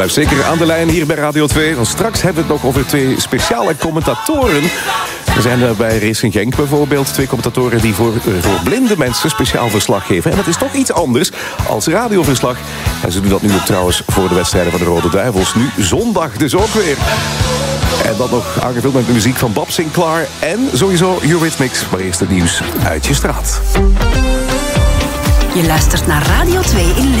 Zeker aan de lijn hier bij Radio 2. Want straks hebben we het nog over 2 speciale commentatoren. Er zijn bij Racing Genk bijvoorbeeld 2 commentatoren die voor blinde mensen speciaal verslag geven. En dat is toch iets anders als radioverslag. En ze doen dat nu ook trouwens voor de wedstrijden van de Rode Duivels. Nu zondag dus ook weer. En dat nog aangevuld met de muziek van Bob Sinclair en sowieso Eurythmics. Maar eerst het nieuws uit je straat. Je luistert naar Radio 2 in